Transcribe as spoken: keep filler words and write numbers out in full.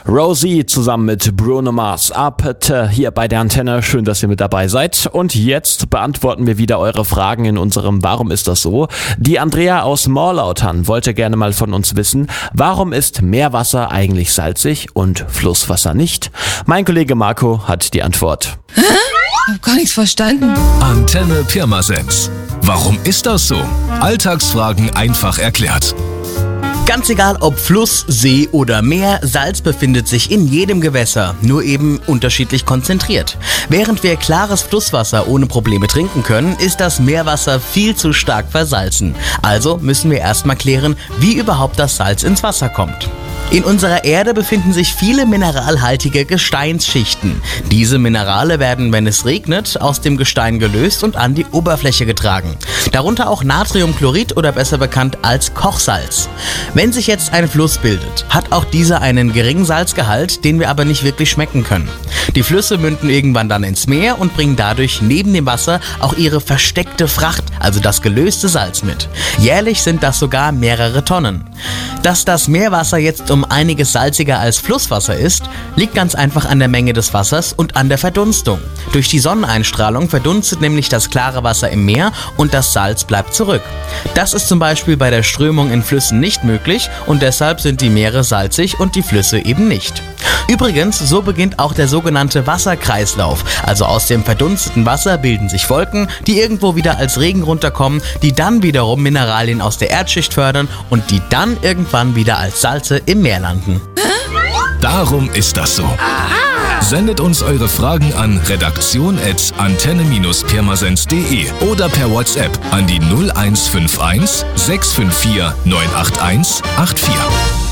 Rosie zusammen mit Bruno Mars, Up hier bei der Antenne. Schön, dass ihr mit dabei seid. Und jetzt beantworten wir wieder eure Fragen in unserem Warum ist das so? Die Andrea aus Morlautern wollte gerne mal von uns wissen, warum ist Meerwasser eigentlich salzig und Flusswasser nicht? Mein Kollege Marco hat die Antwort. Hä? Ich hab gar nichts verstanden. Antenne Pirmasens. Warum ist das so? Alltagsfragen einfach erklärt. Ganz egal ob Fluss, See oder Meer, Salz befindet sich in jedem Gewässer, nur eben unterschiedlich konzentriert. Während wir klares Flusswasser ohne Probleme trinken können, ist das Meerwasser viel zu stark versalzen. Also müssen wir erstmal klären, wie überhaupt das Salz ins Wasser kommt. In unserer Erde befinden sich viele mineralhaltige Gesteinsschichten. Diese Minerale werden, wenn es regnet, aus dem Gestein gelöst und an die Oberfläche getragen. Darunter auch Natriumchlorid oder besser bekannt als Kochsalz. Wenn sich jetzt ein Fluss bildet, hat auch dieser einen geringen Salzgehalt, den wir aber nicht wirklich schmecken können. Die Flüsse münden irgendwann dann ins Meer und bringen dadurch neben dem Wasser auch ihre versteckte Fracht, also das gelöste Salz mit. Jährlich sind das sogar mehrere Tonnen. Dass das Meerwasser jetzt um einiges salziger als Flusswasser ist, liegt ganz einfach an der Menge des Wassers und an der Verdunstung. Durch die Sonneneinstrahlung verdunstet nämlich das klare Wasser im Meer und das Salz bleibt zurück. Das ist zum Beispiel bei der Strömung in Flüssen nicht möglich und deshalb sind die Meere salzig und die Flüsse eben nicht. Übrigens, so beginnt auch der sogenannte Wasserkreislauf. Also aus dem verdunsteten Wasser bilden sich Wolken, die irgendwo wieder als Regen runterkommen, die dann wiederum Mineralien aus der Erdschicht fördern und die dann irgendwann wieder als Salze im Meer landen. Darum ist das so. Sendet uns eure Fragen an redaktion at antenne pirmasens punkt de oder per WhatsApp an die null eins fünf eins sechs fünf vier neun acht eins acht vier.